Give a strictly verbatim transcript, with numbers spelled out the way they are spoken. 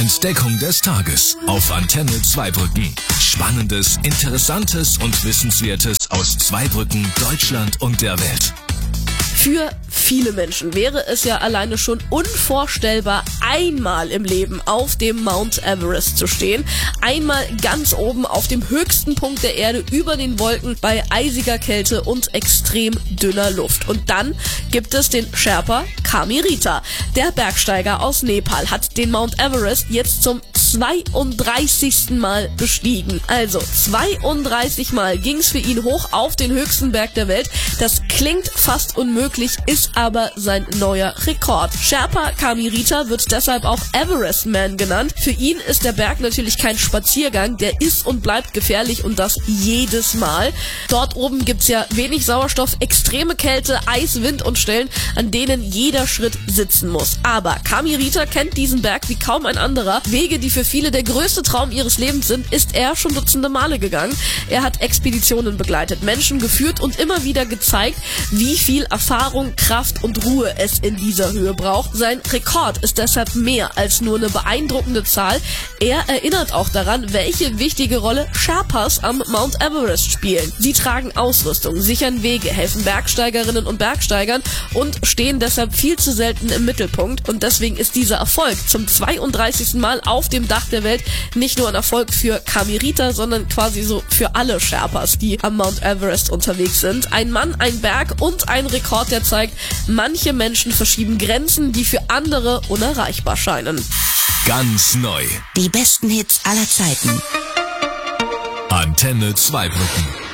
Entdeckung des Tages auf Antenne Zweibrücken. Spannendes, Interessantes und Wissenswertes aus Zweibrücken, Deutschland und der Welt. Für viele Menschen wäre es ja alleine schon unvorstellbar, einmal im Leben auf dem Mount Everest zu stehen. Einmal ganz oben auf dem höchsten Punkt der Erde über den Wolken bei eisiger Kälte und extrem dünner Luft. Und dann gibt es den Sherpa Kami Rita. Der Bergsteiger aus Nepal hat den Mount Everest jetzt zum zweiunddreißigsten Mal bestiegen. Also zweiunddreißig Mal ging es für ihn hoch auf den höchsten Berg der Welt. Das klingt fast unmöglich, ist aber sein neuer Rekord. Sherpa Kami Rita wird deshalb auch Everest Man genannt. Für ihn ist der Berg natürlich kein Spaziergang, der ist und bleibt gefährlich und das jedes Mal. Dort oben gibt's ja wenig Sauerstoff, extreme Kälte, Eis, Wind und Stellen, an denen jeder Schritt sitzen muss. Aber Kami Rita kennt diesen Berg wie kaum ein anderer. Wege, die für viele der größte Traum ihres Lebens sind, ist er schon dutzende Male gegangen. Er hat Expeditionen begleitet, Menschen geführt und immer wieder gezeigt, wie viel Erfahrung, Kraft und Ruhe es in dieser Höhe braucht. Sein Rekord ist deshalb mehr als nur eine beeindruckende Zahl. Er erinnert auch daran, welche wichtige Rolle Sherpas am Mount Everest spielen. Sie tragen Ausrüstung, sichern Wege, helfen Bergsteigerinnen und Bergsteigern und stehen deshalb viel zu selten im Mittelpunkt. Und deswegen ist dieser Erfolg zum zweiunddreißigsten Mal auf dem Dach der Welt nicht nur ein Erfolg für Kami Rita, sondern quasi so für alle Sherpas, die am Mount Everest unterwegs sind. Ein Mann, ein Berg und ein Rekord, der zeigt, manche Menschen verschieben Grenzen, die für andere unerreichbar scheinen. Ganz neu. Die besten Hits aller Zeiten. Antenne Zweibrücken.